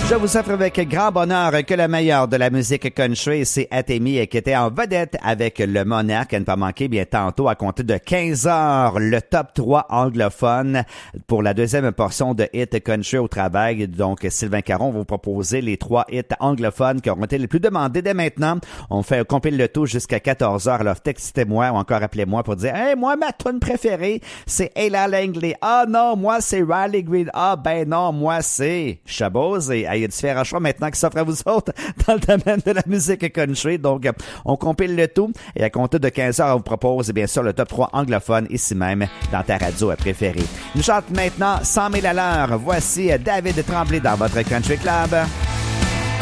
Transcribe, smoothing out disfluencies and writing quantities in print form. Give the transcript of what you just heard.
Je vous offre avec grand bonheur que le meilleur de la musique country, c'est Atemi qui était en vedette avec le Monarque. À ne pas manquer, bien tantôt, à compter de 15 heures, le top 3 anglophone pour la deuxième portion de hit country au travail. Donc, Sylvain Caron va vous proposer les 3 hits anglophones qui auront été les plus demandés dès maintenant. On fait compile le tout jusqu'à 14 heures. Alors, textez-moi ou encore appelez-moi pour dire, hey, moi, ma tune préférée, c'est Ella Langley. Ah non, moi, c'est Riley Green. Ah ben non, moi, c'est Chabose. Et il y a différents choix maintenant qui s'offrent à vous autres dans le domaine de la musique country. Donc, on compile le tout et à compter de 15 heures, on vous propose bien sûr le top 3 anglophone ici même dans ta radio préférée. Nous chante maintenant 100 000 à l'heure. Voici David Tremblay dans votre Country Club.